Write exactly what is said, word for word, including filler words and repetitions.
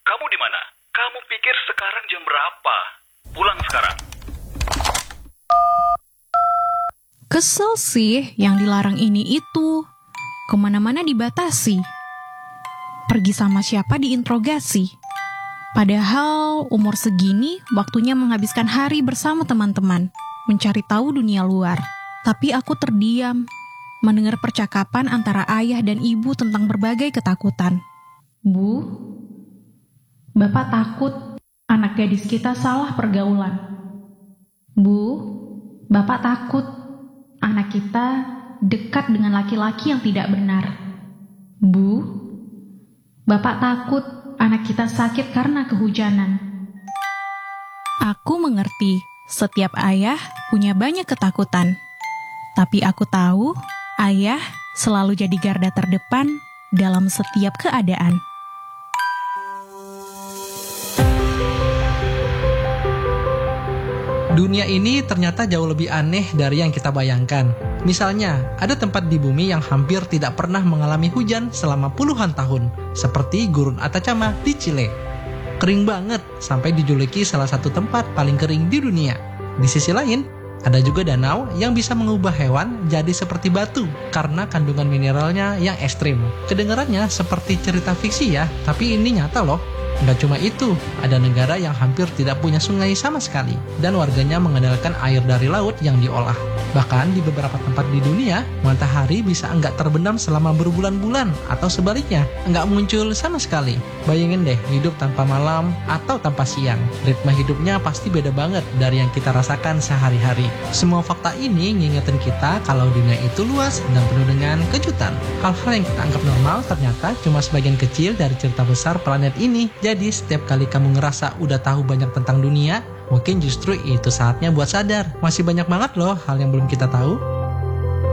Kamu di mana? Kamu pikir sekarang jam berapa? Pulang sekarang. Kesel sih yang dilarang ini itu. Kemana-mana dibatasi. Pergi sama siapa diinterogasi. Padahal umur segini waktunya menghabiskan hari bersama teman-teman. Mencari tahu dunia luar. Tapi aku terdiam. Mendengar percakapan antara ayah dan ibu tentang berbagai ketakutan. Bu, Bapak takut anak gadis kita salah pergaulan. Bu, Bapak takut anak kita dekat dengan laki-laki yang tidak benar. Bu, Bapak takut anak kita sakit karena kehujanan. Aku mengerti, setiap ayah punya banyak ketakutan. Tapi aku tahu, ayah selalu jadi garda terdepan dalam setiap keadaan. Dunia ini ternyata jauh lebih aneh dari yang kita bayangkan. Misalnya, ada tempat di bumi yang hampir tidak pernah mengalami hujan selama puluhan tahun, seperti Gurun Atacama di Chile. Kering banget, sampai dijuluki salah satu tempat paling kering di dunia. Di sisi lain, ada juga danau yang bisa mengubah hewan jadi seperti batu karena kandungan mineralnya yang ekstrim. Kedengarannya seperti cerita fiksi ya, tapi ini nyata loh. Nggak cuma itu, ada negara yang hampir tidak punya sungai sama sekali, dan warganya mengandalkan air dari laut yang diolah. Bahkan di beberapa tempat di dunia, matahari bisa nggak terbenam selama berbulan-bulan, atau sebaliknya, nggak muncul sama sekali. Bayangin deh, hidup tanpa malam atau tanpa siang. Ritme hidupnya pasti beda banget dari yang kita rasakan sehari-hari. Semua fakta ini ngingetin kita kalau dunia itu luas dan penuh dengan kejutan. Hal-hal yang kita anggap normal ternyata cuma sebagian kecil dari cerita besar planet ini. Jadi setiap kali kamu ngerasa udah tahu banyak tentang dunia, mungkin justru itu saatnya buat sadar. Masih banyak banget loh hal yang belum kita tahu.